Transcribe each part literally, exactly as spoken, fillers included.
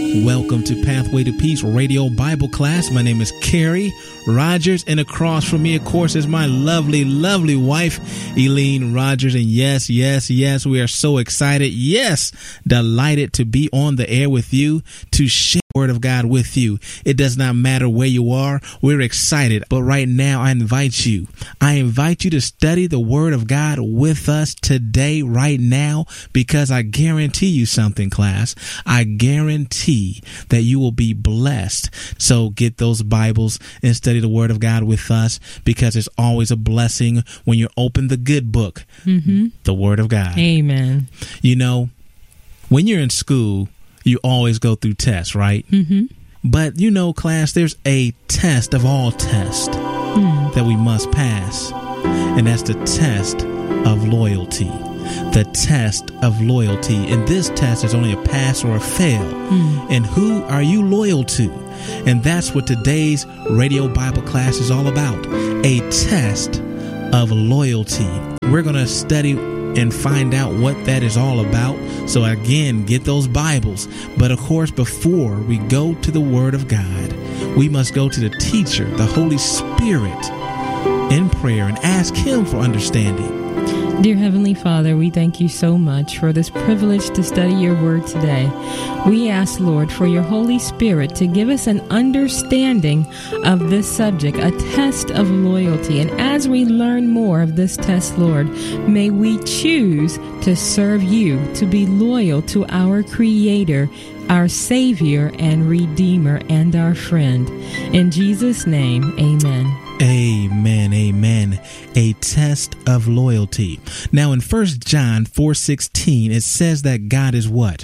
Welcome to Pathway to Peace Radio Bible class. My name is Carrie Rogers, and across from me, of course, is my lovely, lovely wife, Eileen Rogers. And yes, yes, yes, we are so excited. Yes, delighted to be on the air with you to share the Word of God with you. It does not matter where you are. We're excited. But right now, I invite you. I invite you to study the Word of God with us today, right now, because I guarantee you something, class. I guarantee that you will be blessed. So get those Bibles and study the Word of God with us, because it's always a blessing when you open the good book, mm-hmm. the Word of God. Amen. You know, when you're in school, you always go through tests, right? Mm-hmm. But you know, class, there's a test of all tests mm. that we must pass, and that's the test of loyalty. The test of loyalty. And this test is only a pass or a fail. Mm. And who are you loyal to? And that's what today's radio Bible class is all about. A test of loyalty. We're going to study and find out what that is all about. So again, get those Bibles. But of course, before we go to the Word of God, we must go to the teacher, the Holy Spirit, in prayer and ask Him for understanding. Dear Heavenly Father, we thank you so much for this privilege to study your word today. We ask, Lord, for your Holy Spirit to give us an understanding of this subject, a test of loyalty. And as we learn more of this test, Lord, may we choose to serve you, to be loyal to our Creator, our Savior and Redeemer, and our friend. In Jesus' name, amen. Amen, amen. A test of loyalty. Now in First John four sixteen, it says that God is what?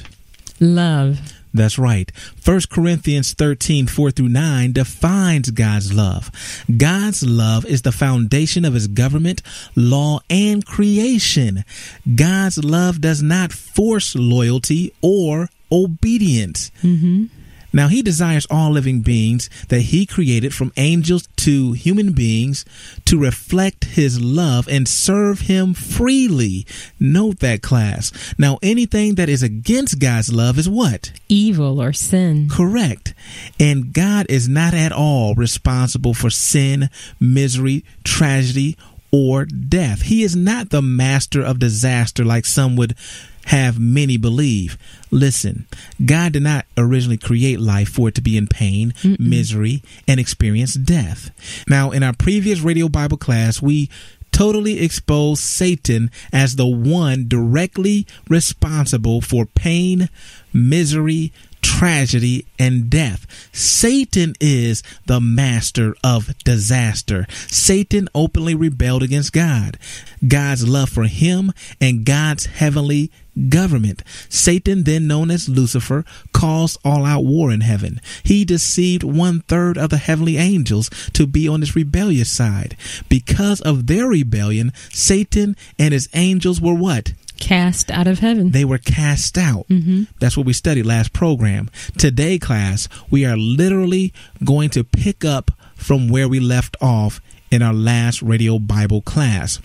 Love. That's right. First Corinthians thirteen, four through nine defines God's love. God's love is the foundation of his government, law, and creation. God's love does not force loyalty or obedience. Mm-hmm. Now, he desires all living beings that he created, from angels to human beings, to reflect his love and serve him freely. Note that, class. Now, anything that is against God's love is what? Evil or sin. Correct. And God is not at all responsible for sin, misery, tragedy, or death. He is not the master of disaster like some would have many believe. Listen, God did not originally create life for it to be in pain, Mm-mm. misery, and experience death. Now, in our previous radio Bible class, we totally exposed Satan as the one directly responsible for pain, misery, tragedy, and death. Satan is the master of disaster. Satan openly rebelled against God, God's love for him, and God's heavenly government. Satan, then known as Lucifer, caused all-out war in heaven. He deceived one-third of the heavenly angels to be on his rebellious side. Because of their rebellion, Satan and his angels were what? Cast out of heaven. They were cast out. Mm-hmm. That's what we studied last program. Today, class, we are literally going to pick up from where we left off in our last radio Bible class.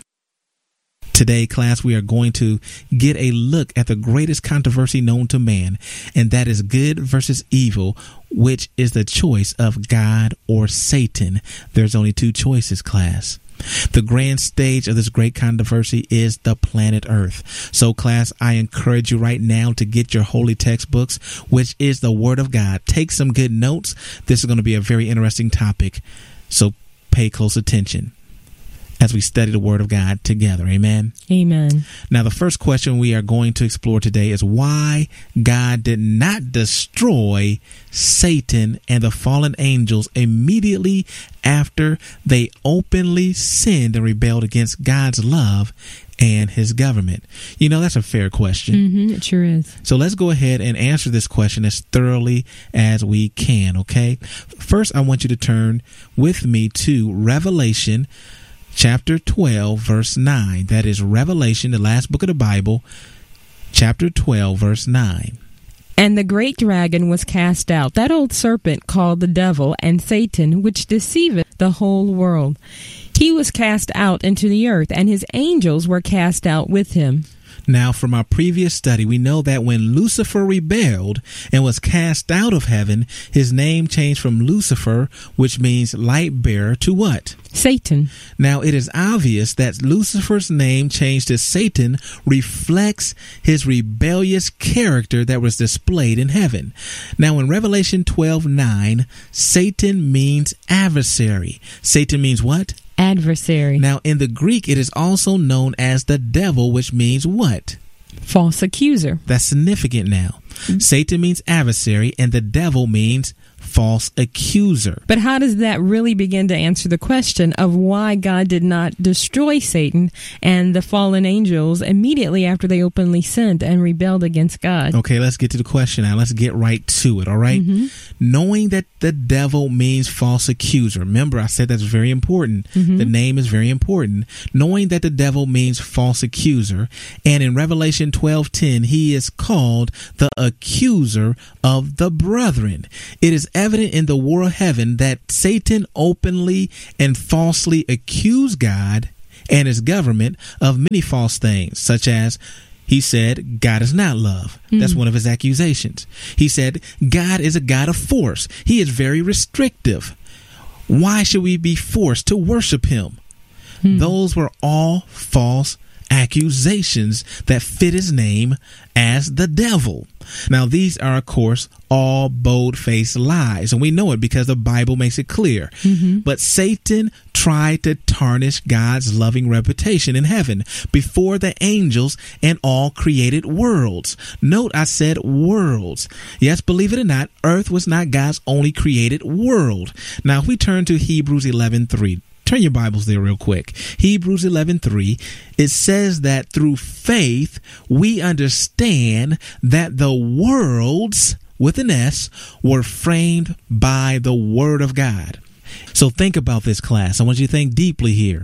Today, class, we are going to get a look at the greatest controversy known to man, and that is good versus evil, which is the choice of God or Satan. There's only two choices, class. The grand stage of this great controversy is the planet Earth. So, class, I encourage you right now to get your holy textbooks, which is the Word of God. Take some good notes. This is going to be a very interesting topic, so pay close attention as we study the Word of God together. Amen. Amen. Now, the first question we are going to explore today is why God did not destroy Satan and the fallen angels immediately after they openly sinned and rebelled against God's love and his government. You know, that's a fair question. Mm-hmm, it sure is. So let's go ahead and answer this question as thoroughly as we can, okay? First, I want you to turn with me to Revelation chapter twelve, verse nine. That is Revelation, the last book of the Bible, chapter twelve, verse nine. And the great dragon was cast out, that old serpent called the devil and Satan, which deceiveth the whole world. He was cast out into the earth, and his angels were cast out with him. Now, from our previous study, we know that when Lucifer rebelled and was cast out of heaven, his name changed from Lucifer, which means light bearer, to what? Satan. Now, it is obvious that Lucifer's name changed to Satan reflects his rebellious character that was displayed in heaven. Now, in Revelation twelve nine, Satan means adversary. Satan means what? Adversary. Now, in the Greek, it is also known as the devil, which means what? False accuser. That's significant now. Mm-hmm. Satan means adversary, and the devil means false accuser. But how does that really begin to answer the question of why God did not destroy Satan and the fallen angels immediately after they openly sinned and rebelled against God? Okay, let's get to the question now. Let's get right to it, all right? Mm-hmm. Knowing that the devil means false accuser. Remember, I said that's very important. Mm-hmm. The name is very important. Knowing that the devil means false accuser, and in Revelation twelve ten, he is called the accuser of the brethren. It is evident in the war of heaven that Satan openly and falsely accused God and his government of many false things, such as he said God is not love. Mm. That's one of his accusations. He said God is a God of force. He is very restrictive. Why should we be forced to worship him? Mm. Those were all false accusations that fit his name as the devil. Now, these are, of course, all bold-faced lies, and we know it because the Bible makes it clear. Mm-hmm. But Satan tried to tarnish God's loving reputation in heaven before the angels and all created worlds. Note I said worlds. Yes, believe it or not, earth was not God's only created world. Now, if we turn to Hebrews eleven three, turn your Bibles there real quick. Hebrews eleven three, it says that through faith we understand that the worlds, with an S, were framed by the Word of God. So think about this, class. I want you to think deeply here.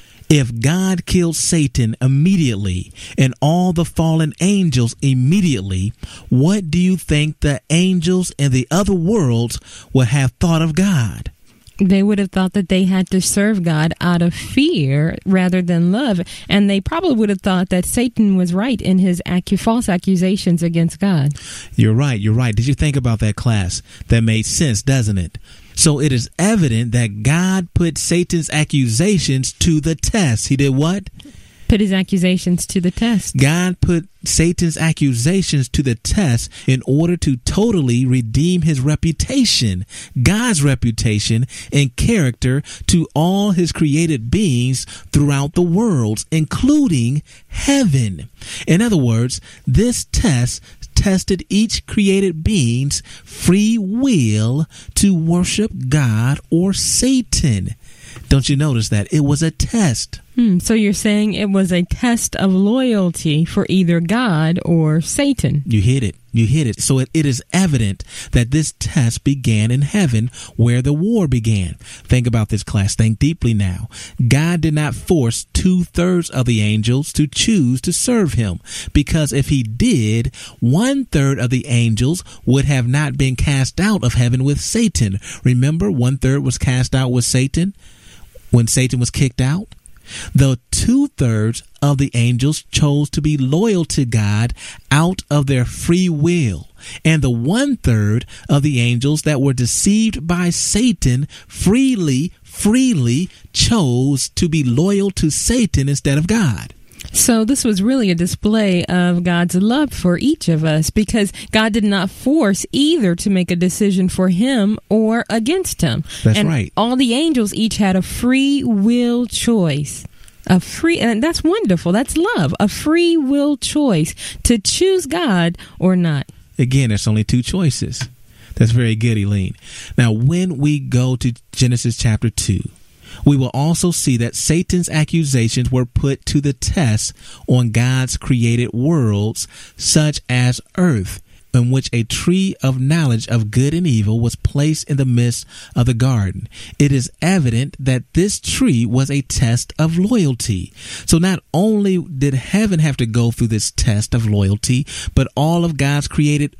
If God killed Satan immediately and all the fallen angels immediately, what do you think the angels and the other worlds would have thought of God? They would have thought that they had to serve God out of fear rather than love. And they probably would have thought that Satan was right in his acu- false accusations against God. You're right. You're right. Did you think about that, class? That made sense, doesn't it? So it is evident that God put Satan's accusations to the test. He did what? Put his accusations to the test. God put Satan's accusations to the test in order to totally redeem his reputation, God's reputation and character, to all his created beings throughout the worlds, including heaven. In other words, this test tested each created being's free will to worship God or Satan. Don't you notice that? It was a test. Hmm, so you're saying it was a test of loyalty for either God or Satan. You hit it. You hit it. So it, it is evident that this test began in heaven where the war began. Think about this, class. Think deeply now. God did not force two-thirds of the angels to choose to serve him, because if he did, one-third of the angels would have not been cast out of heaven with Satan. Remember, one-third was cast out with Satan when Satan was kicked out? The two-thirds of the angels chose to be loyal to God out of their free will. And the one-third of the angels that were deceived by Satan freely, freely chose to be loyal to Satan instead of God. So this was really a display of God's love for each of us, because God did not force either to make a decision for him or against him. That's and right. All the angels each had a free will choice. A free, and that's wonderful. That's love. A free will choice to choose God or not. Again, there's only two choices. That's very good, Elaine. Now, when we go to Genesis chapter two, we will also see that Satan's accusations were put to the test on God's created worlds, such as earth, in which a tree of knowledge of good and evil was placed in the midst of the garden. It is evident that this tree was a test of loyalty. So not only did heaven have to go through this test of loyalty, but all of God's created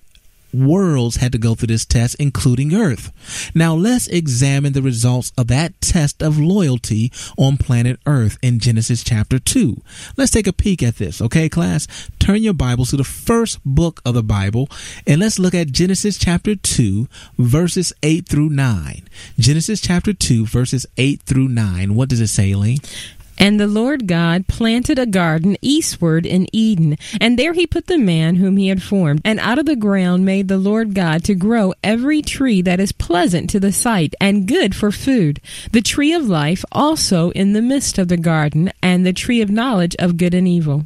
worlds had to go through this test, including Earth. Now let's examine the results of that test of loyalty on planet Earth in Genesis chapter two. Let's take a peek at this, okay, class? Turn your Bibles to the first book of the Bible, and let's look at Genesis chapter two, verses eight through nine. Genesis chapter two, verses eight through nine. What does it say, Elaine? And the Lord God planted a garden eastward in Eden, and there he put the man whom he had formed. And out of the ground made the Lord God to grow every tree that is pleasant to the sight and good for food, the tree of life also in the midst of the garden, and the tree of knowledge of good and evil.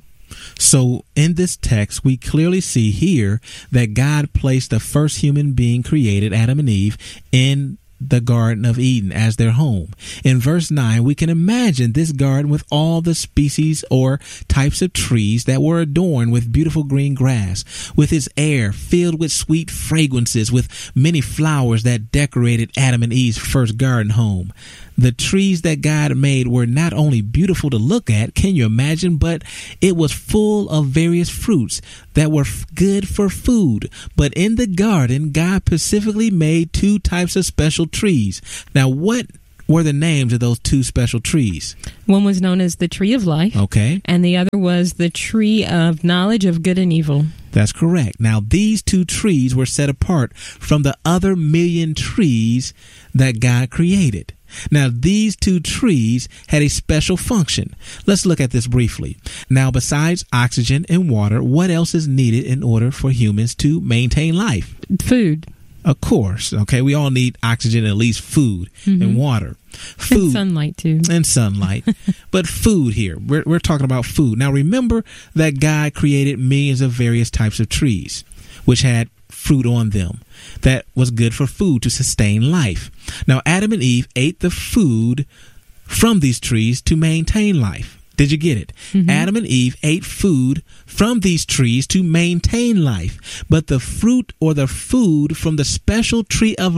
So in this text, we clearly see here that God placed the first human being created, Adam and Eve, in the Garden of Eden as their home. In verse nine, we can imagine this garden with all the species or types of trees that were adorned with beautiful green grass, with its air filled with sweet fragrances, with many flowers that decorated Adam and Eve's first garden home. The trees that God made were not only beautiful to look at, can you imagine, but it was full of various fruits that were f- good for food. But in the garden, God specifically made two types of special trees. Now, what were the names of those two special trees? One was known as the tree of life. Okay. And the other was the tree of knowledge of good and evil. That's correct. Now, these two trees were set apart from the other million trees that God created. Now, these two trees had a special function. Let's look at this briefly. Now, besides oxygen and water, what else is needed in order for humans to maintain life? Food. Of course. Okay, we all need oxygen, at least food mm-hmm. and water. Food. And sunlight, too. And sunlight. But food here. We're, we're talking about food. Now, remember that God created millions of various types of trees, which had fruit on them that was good for food to sustain life. Now, Adam and Eve ate the food from these trees to maintain life. Did you get it? Mm-hmm. Adam and Eve ate food from these trees to maintain life. But the fruit or the food from the special tree of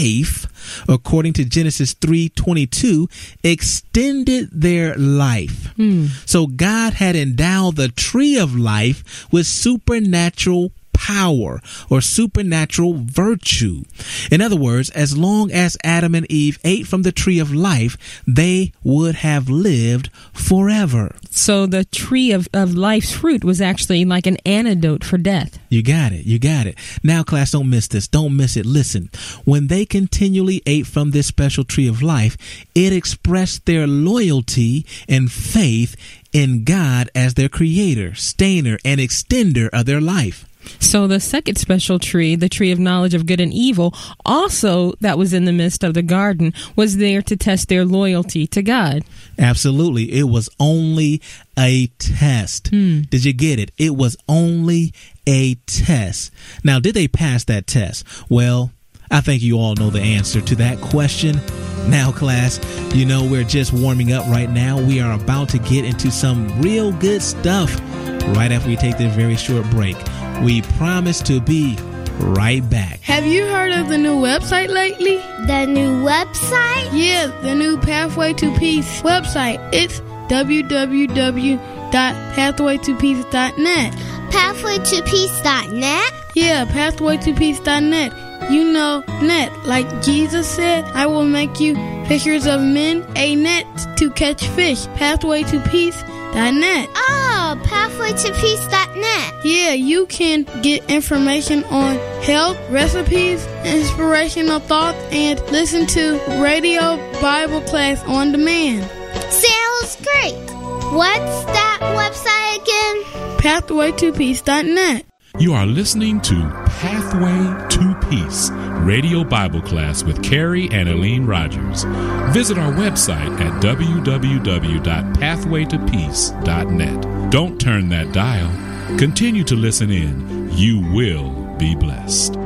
life, according to Genesis three twenty-two, extended their life. Mm. So God had endowed the tree of life with supernatural power or supernatural virtue. In other words, as long as Adam and Eve ate from the tree of life, they would have lived forever. So the tree of, of life's fruit was actually like an antidote for death. You got it. You got it. Now, class, don't miss this. Don't miss it. Listen, when they continually ate from this special tree of life, it expressed their loyalty and faith in God as their creator, sustainer, and extender of their life. So the second special tree, the tree of knowledge of good and evil, also that was in the midst of the garden, was there to test their loyalty to God. Absolutely. It was only a test. Hmm. Did you get it? It was only a test. Now, did they pass that test? Well, I think you all know the answer to that question. Now, class, you know we're just warming up right now. We are about to get into some real good stuff right after we take this very short break. We promise to be right back. Have you heard of the new website lately? The new website? Yeah, the new Pathway to Peace website. It's w w w dot pathway to peace dot net. pathway to peace dot net? Yeah, pathway to peace dot net. You know, net. Like Jesus said, I will make you fishers of men, a net to catch fish. pathway to peace dot net. Oh, pathway to peace dot net. Yeah, you can get information on health, recipes, inspirational thoughts, and listen to radio Bible class on demand. Sounds great. What's that website again? pathway to peace dot net. You are listening to Pathway to Peace, radio Bible class with Carrie and Elaine Rogers. Visit our website at w w w dot pathway to peace dot net. Don't turn that dial. Continue to listen in. You will be blessed.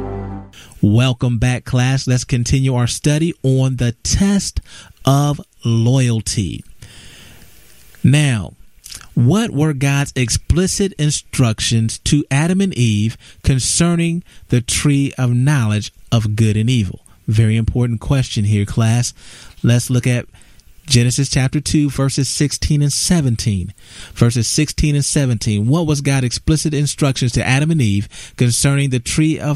Welcome back, class. Let's continue our study on the test of loyalty. Now, what were God's explicit instructions to Adam and Eve concerning the tree of knowledge of good and evil? Very important question here, class. Let's look at Genesis chapter two, verses sixteen and seventeen. Verses sixteen and seventeen. What was God's explicit instructions to Adam and Eve concerning the tree of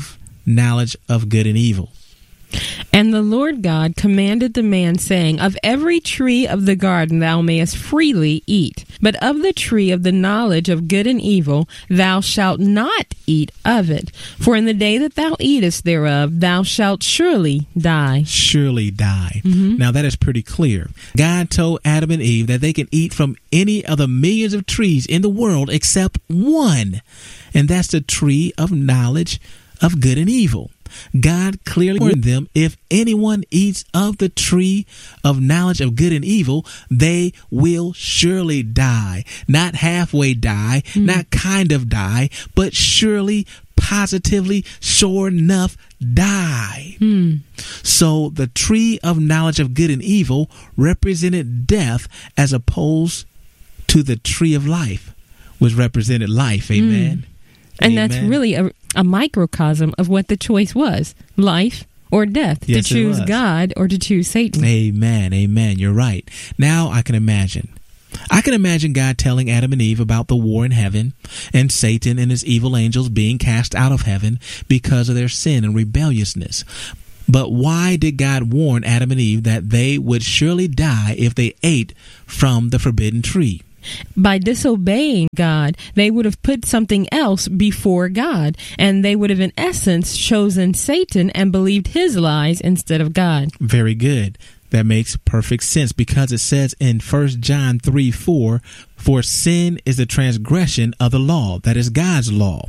knowledge of good and evil. And the Lord God commanded the man, saying, Of every tree of the garden thou mayest freely eat, but of the tree of the knowledge of good and evil thou shalt not eat of it. For in the day that thou eatest thereof thou shalt surely die. Surely die. Mm-hmm. Now that is pretty clear. God told Adam and Eve that they can eat from any of the millions of trees in the world except one, and that's the tree of knowledge of good and evil. God clearly warned them, if anyone eats of the tree of knowledge of good and evil, they will surely die. Not halfway die, mm. not kind of die, but surely, positively, sure enough, die. Mm. So the tree of knowledge of good and evil represented death, as opposed to the tree of life, which represented life. Amen. Mm. And Amen. That's really a, a microcosm of what the choice was, life or death, yes, to choose God or to choose Satan. Amen, amen, you're right. Now I can imagine. I can imagine God telling Adam and Eve about the war in heaven and Satan and his evil angels being cast out of heaven because of their sin and rebelliousness. But why did God warn Adam and Eve that they would surely die if they ate from the forbidden tree? By disobeying God, they would have put something else before God, and they would have, in essence, chosen Satan and believed his lies instead of God. Very good. That makes perfect sense, because it says in First John three four, for sin is the transgression of the law, that is God's law.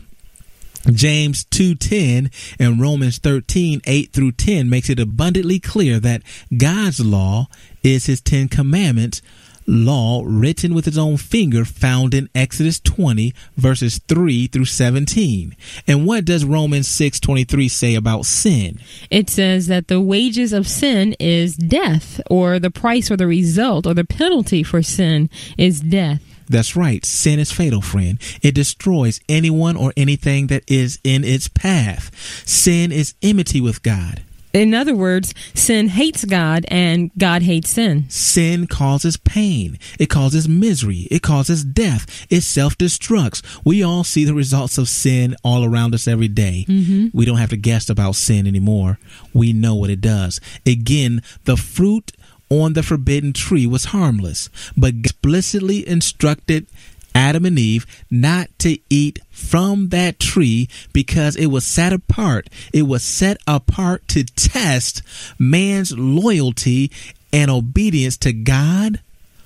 James two ten and Romans thirteen eight through ten makes it abundantly clear that God's law is his Ten Commandments, law written with his own finger, found in Exodus twenty verses three through seventeen. And what does Romans six twenty-three say about sin? It says that the wages of sin is death, or the price or the result or the penalty for sin is death. That's right. Sin is fatal, friend. It destroys anyone or anything that is in its path. Sin is enmity with God. In other words, sin hates God and God hates sin. Sin causes pain. It causes misery. It causes death. It self-destructs. We all see the results of sin all around us every day. Mm-hmm. We don't have to guess about sin anymore. We know what it does. Again, the fruit on the forbidden tree was harmless, but explicitly instructed Adam and Eve not to eat from that tree because it was set apart. It was set apart to test man's loyalty and obedience to God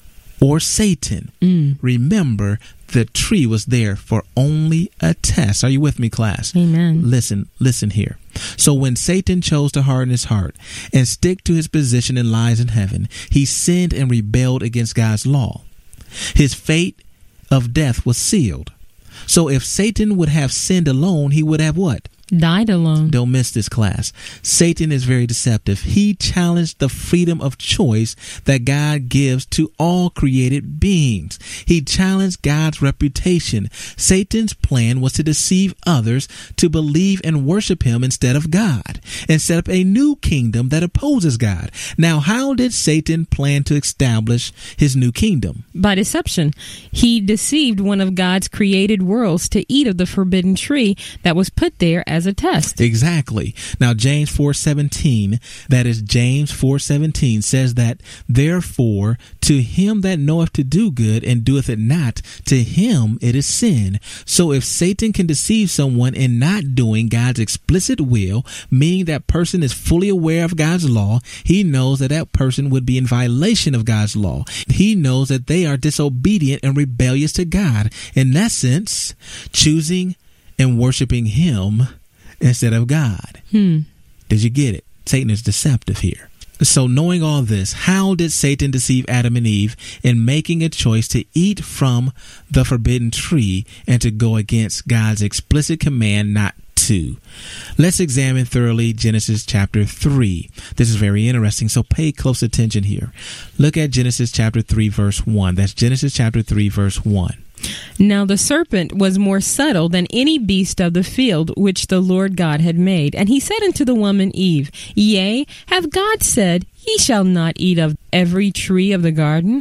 or Satan. Mm. Remember, the tree was there for only a test. Are you with me, class? Amen. Listen, listen here. So when Satan chose to harden his heart and stick to his position in lies in heaven, he sinned and rebelled against God's law. His fate of death was sealed. So if Satan would have sinned alone, he would have what? Died alone. Don't miss this, class. Satan is very deceptive. He challenged the freedom of choice that God gives to all created beings. He challenged God's reputation. Satan's plan was to deceive others to believe and worship him instead of God, and set up a new kingdom that opposes God. Now, how did Satan plan to establish his new kingdom? By deception. He deceived one of God's created worlds to eat of the forbidden tree that was put there as as a test. Exactly. Now, James four seventeen, that is James four seventeen, says that, therefore, to him that knoweth to do good and doeth it not, to him it is sin. So if Satan can deceive someone in not doing God's explicit will, meaning that person is fully aware of God's law, he knows that that person would be in violation of God's law. He knows that they are disobedient and rebellious to God. In essence, choosing and worshiping him instead of God. Hmm. Did you get it? Satan is deceptive here. So knowing all this, how did Satan deceive Adam and Eve in making a choice to eat from the forbidden tree and to go against God's explicit command not to? Let's examine thoroughly Genesis chapter three. This is very interesting, so pay close attention here. Look at Genesis chapter three, verse one. That's Genesis chapter three, verse one. Now the serpent was more subtle than any beast of the field which the Lord God had made. And he said unto the woman Eve, Yea, hath God said, Ye shall not eat of every tree of the garden?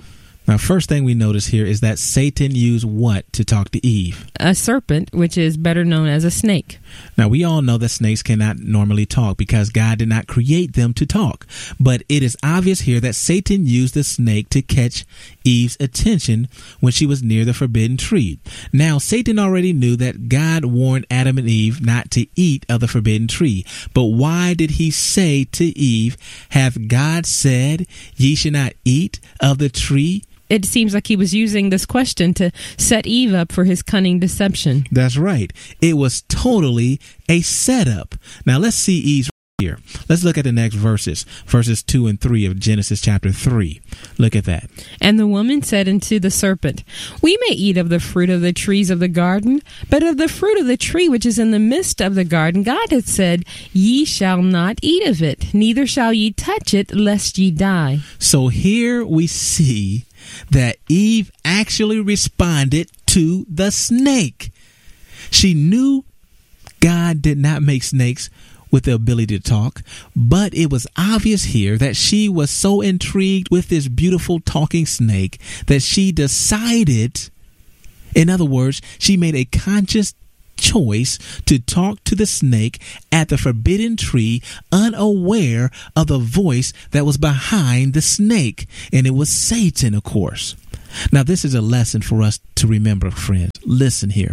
Now, first thing we notice here is that Satan used what to talk to Eve? A serpent, which is better known as a snake. Now, we all know that snakes cannot normally talk because God did not create them to talk. But it is obvious here that Satan used the snake to catch Eve's attention when she was near the forbidden tree. Now, Satan already knew that God warned Adam and Eve not to eat of the forbidden tree. But why did he say to Eve, "Hath God said, ye should not eat of the tree"? It seems like he was using this question to set Eve up for his cunning deception. That's right. It was totally a setup. Now let's see Eve's here. Let's look at the next verses, verses two and three of Genesis chapter three. Look at that. And the woman said unto the serpent, We may eat of the fruit of the trees of the garden, but of the fruit of the tree which is in the midst of the garden, God hath said, Ye shall not eat of it, neither shall ye touch it, lest ye die. So here we see that Eve actually responded to the snake. She knew God did not make snakes with the ability to talk, but it was obvious here that she was so intrigued with this beautiful talking snake that she decided, in other words, she made a conscious choice to talk to the snake at the forbidden tree, unaware of the voice that was behind the snake. And it was Satan, of course. Now, this is a lesson for us to remember, friends. Listen here.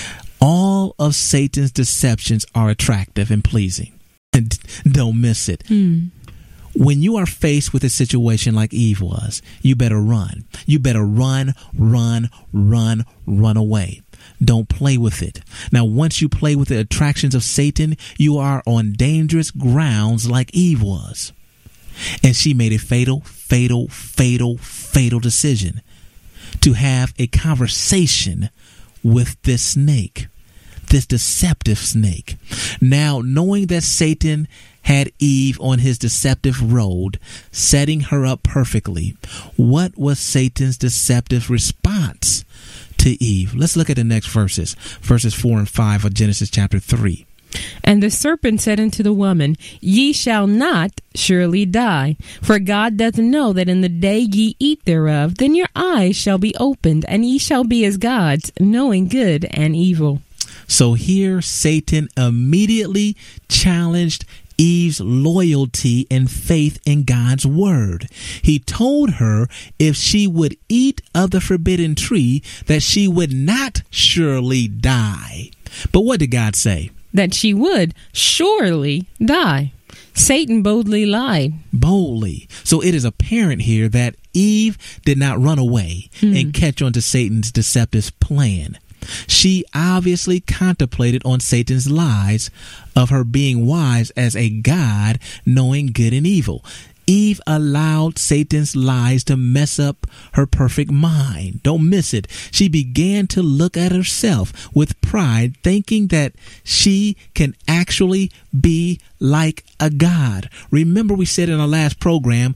All of Satan's deceptions are attractive and pleasing. And don't miss it. Mm. When you are faced with a situation like Eve was, you better run. You better run, run, run, run away. Don't play with it. Now, once you play with the attractions of Satan, you are on dangerous grounds like Eve was. And she made a fatal, fatal, fatal, fatal decision to have a conversation with this snake, this deceptive snake. Now, knowing that Satan had Eve on his deceptive road, setting her up perfectly, what was Satan's deceptive response to Eve? Let's look at the next verses, verses four and five of Genesis chapter three. And the serpent said unto the woman, Ye shall not surely die, for God doth know that in the day ye eat thereof, then your eyes shall be opened, and ye shall be as gods, knowing good and evil. So here Satan immediately challenged Eve's loyalty and faith in God's word. He told her if she would eat of the forbidden tree, that she would not surely die. But what did God say? That she would surely die. Satan boldly lied. Boldly. So it is apparent here that Eve did not run away mm. and catch on to Satan's deceptive plan. She obviously contemplated on Satan's lies of her being wise as a god, knowing good and evil. Eve allowed Satan's lies to mess up her perfect mind. Don't miss it. She began to look at herself with pride, thinking that she can actually be like a god. Remember, we said in our last program,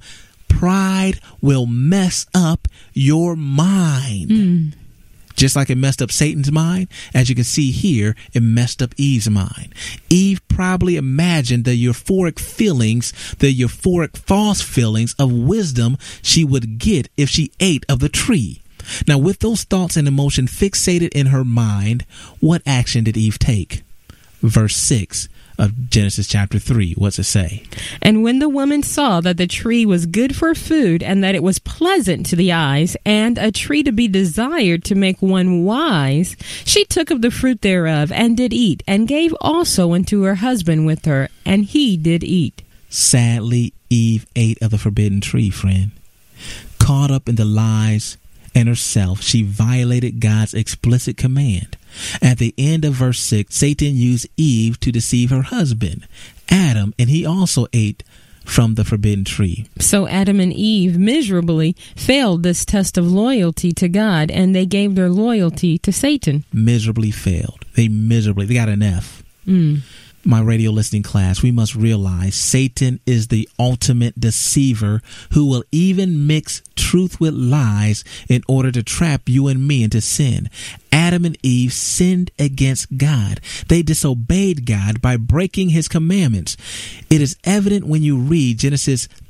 pride will mess up your mind. Mm. Just like it messed up Satan's mind, as you can see here, it messed up Eve's mind. Eve probably imagined the euphoric feelings, the euphoric false feelings of wisdom she would get if she ate of the tree. Now, with those thoughts and emotion fixated in her mind, what action did Eve take? Verse six of Genesis chapter three. What's it say? And when the woman saw that the tree was good for food, and that it was pleasant to the eyes, and a tree to be desired to make one wise, she took of the fruit thereof, and did eat, and gave also unto her husband with her, and he did eat. Sadly, Eve ate of the forbidden tree, friend. Caught up in the lies and herself, she violated God's explicit command. At the end of verse six, Satan used Eve to deceive her husband, Adam, and he also ate from the forbidden tree. So Adam and Eve miserably failed this test of loyalty to God, and they gave their loyalty to Satan. Miserably failed. They miserably, they got an F. Mm. My radio listening class, we must realize Satan is the ultimate deceiver who will even mix truth with lies in order to trap you and me into sin. Adam and Eve sinned against God. They disobeyed God by breaking his commandments. It is evident when you read Genesis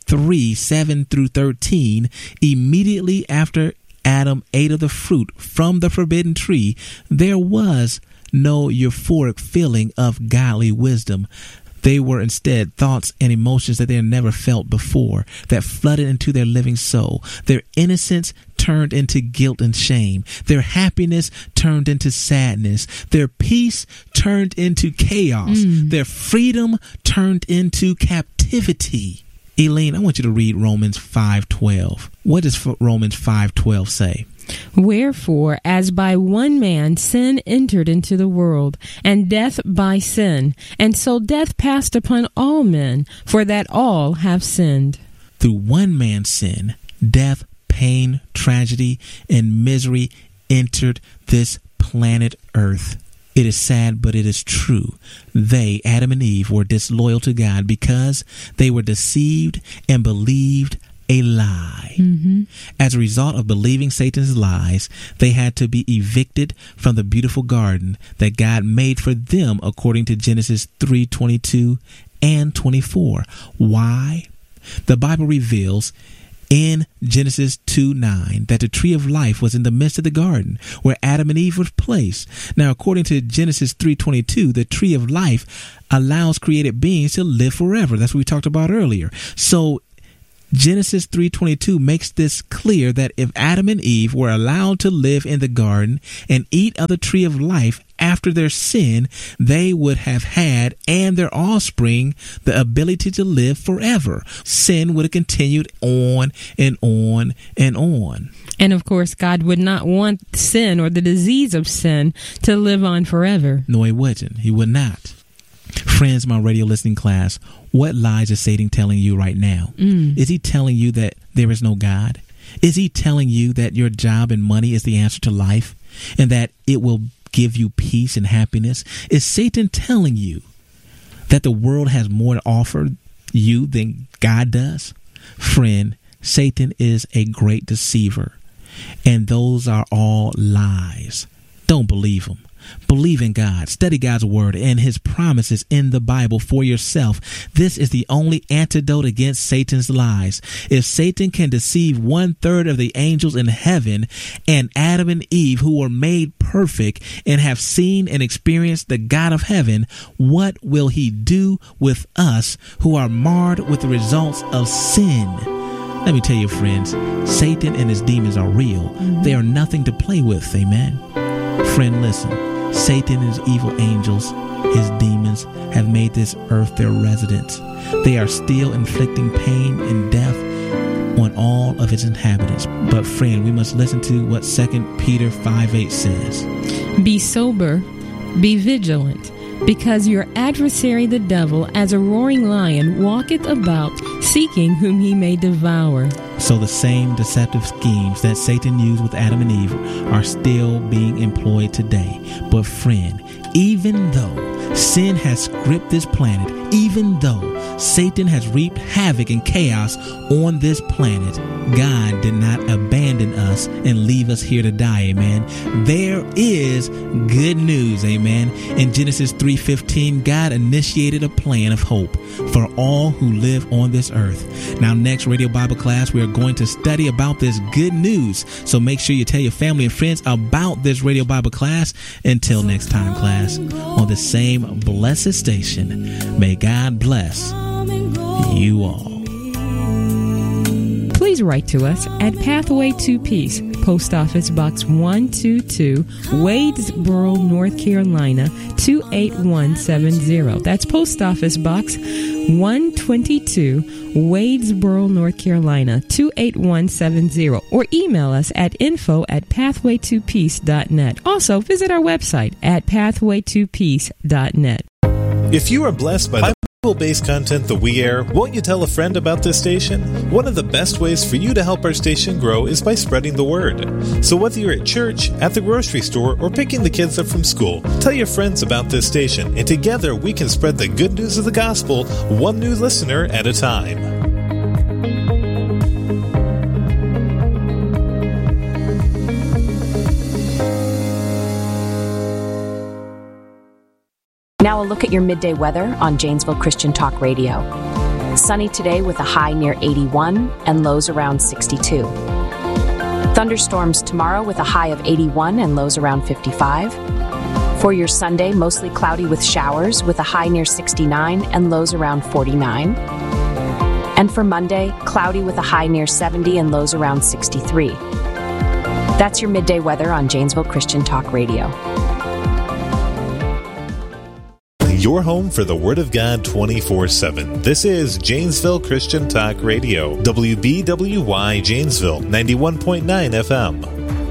three, seven through thirteen, immediately after Adam ate of the fruit from the forbidden tree, there was no euphoric feeling of godly wisdom. They were instead thoughts and emotions that they had never felt before, that flooded into their living soul. Their innocence turned into guilt and shame. Their happiness turned into sadness. Their peace turned into chaos. Mm. Their freedom turned into captivity. Elaine, I want you to read Romans five twelve. What does Romans five twelve say? Wherefore, as by one man sin entered into the world, and death by sin, and so death passed upon all men, for that all have sinned. Through one man's sin, death, pain, tragedy, and misery entered this planet Earth. It is sad, but it is true. They, Adam and Eve, were disloyal to God because they were deceived and believed a lie. Mm-hmm. As a result of believing Satan's lies, they had to be evicted from the beautiful garden that God made for them according to Genesis three twenty-two and twenty-four. Why? The Bible reveals in Genesis two nine that the tree of life was in the midst of the garden where Adam and Eve were placed. Now, according to Genesis three twenty-two, the tree of life allows created beings to live forever. That's what we talked about earlier. So Genesis three twenty-two makes this clear that if Adam and Eve were allowed to live in the garden and eat of the tree of life after their sin, they would have had, and their offspring, the ability to live forever. Sin would have continued on and on and on. And of course, God would not want sin or the disease of sin to live on forever. No, he wouldn't. He would not. Friends, my radio listening class, what lies is Satan telling you right now? Mm. Is he telling you that there is no God? Is he telling you that your job and money is the answer to life and that it will give you peace and happiness? Is Satan telling you that the world has more to offer you than God does? Friend, Satan is a great deceiver, and those are all lies. Don't believe him. Believe in God. Study God's word and his promises in the Bible for yourself. This is the only antidote against Satan's lies. If Satan can deceive one third of the angels in heaven and Adam and Eve, who were made perfect and have seen and experienced the God of heaven, what will he do with us who are marred with the results of sin? Let me tell you, friends, Satan and his demons are real. Mm-hmm. They are nothing to play with. Amen. Friend, listen. Satan and his evil angels, his demons, have made this earth their residence. They are still inflicting pain and death on all of its inhabitants. But friend, we must listen to what Second Peter five eight says. Be sober, be vigilant, because your adversary the devil, as a roaring lion, walketh about, seeking whom he may devour. So the same deceptive schemes that Satan used with Adam and Eve are still being employed today. But friend, even though sin has gripped this planet, even though Satan has wreaked havoc and chaos on this planet, God did not abandon us and leave us here to die, amen. There is good news, amen. In Genesis three fifteen, God initiated a plan of hope for all who live on this earth. Now, next Radio Bible class, we are going to study about this good news. So make sure you tell your family and friends about this Radio Bible class. Until next time, class, on the same blessed station, may God bless you all. Please write to us at Pathway to Peace, Post Office Box one two two, Wadesboro, North Carolina, two eight one seven zero. That's Post Office Box one twenty-two, Wadesboro, North Carolina, two eight one seven zero. Or email us at info at pathway to peace dot net. Also, visit our website at pathway to peace dot net. If you are blessed by the Bible-based content that we air, won't you tell a friend about this station? One of the best ways for you to help our station grow is by spreading the word. So whether you're at church, at the grocery store, or picking the kids up from school, tell your friends about this station, and together we can spread the good news of the gospel one new listener at a time. Now a look at your midday weather on Janesville Christian Talk Radio. Sunny today with a high near eighty-one and lows around sixty-two. Thunderstorms tomorrow with a high of eighty-one and lows around fifty-five. For your Sunday, mostly cloudy with showers with a high near sixty-nine and lows around forty-nine. And for Monday, cloudy with a high near seventy and lows around sixty-three. That's your midday weather on Janesville Christian Talk Radio. Your home for the Word of God twenty-four seven. This is Janesville Christian Talk Radio. W B W Y Janesville, ninety-one point nine F M.